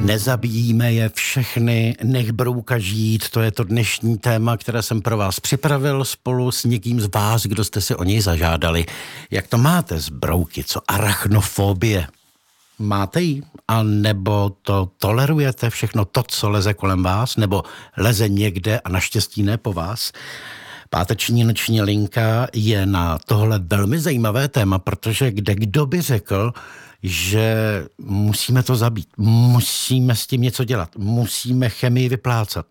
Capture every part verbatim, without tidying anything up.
Nezabíjíme je všechny, nech brouka žít, to je to dnešní téma, které jsem pro vás připravil spolu s někým z vás, kdo jste si o něj zažádali. Jak to máte s brouky, co arachnofobie? Máte ji? A nebo to tolerujete všechno to, co leze kolem vás? Nebo leze někde a naštěstí ne po vás? Páteční noční linka je na tohle velmi zajímavé téma, protože kde kdo by řekl, že musíme to zabít, musíme s tím něco dělat, musíme chemii vyplácat.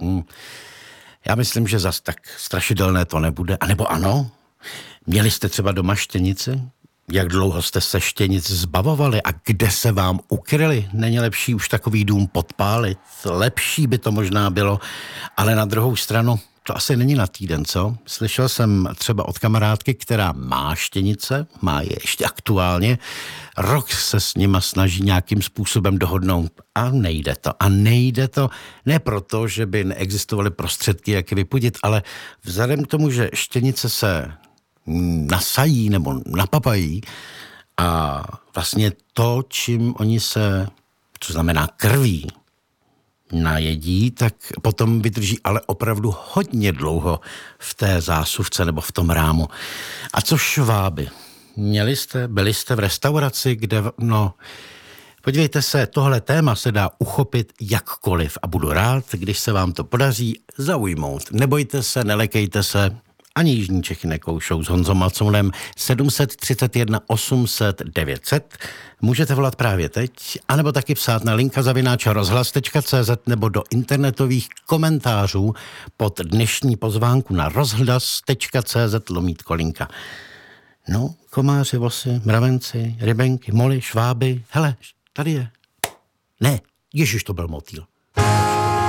Já myslím, že zas tak strašidelné to nebude. A nebo ano? Měli jste třeba doma štěnici? Jak dlouho jste se štěnic zbavovali a kde se vám ukryli? Není lepší už takový dům podpálit? Lepší by to možná bylo, ale na druhou stranu to asi není na týden, co? Slyšel jsem třeba od kamarádky, která má štěnice, má je ještě aktuálně, rok se s nima snaží nějakým způsobem dohodnout a nejde to. A nejde to ne proto, že by neexistovaly prostředky, jak je vypudit, ale vzhledem k tomu, že štěnice se nasají nebo napapají a vlastně to, čím oni se, co znamená krví, najedí, tak potom vydrží ale opravdu hodně dlouho v té zásuvce nebo v tom rámu. A co šváby? Měli jste, byli jste v restauraci, kde, no, podívejte se, tohle téma se dá uchopit jakkoliv a budu rád, když se vám to podaří zaujmout. Nebojte se, nelekejte se, ani Jižní Čechy nekoušou s Honzou Malcounem. sedm set třicet jedna osm set devět set můžete volat právě teď, anebo taky psát na linka zavináč rozhlas tečka cé zet nebo do internetových komentářů pod dnešní pozvánku na rozhlas tečka cé zet lomítko linka. No, komáři, vosy, mravenci, rybenky, moly, šváby, hele, tady je. Ne, ježiš, to byl motýl.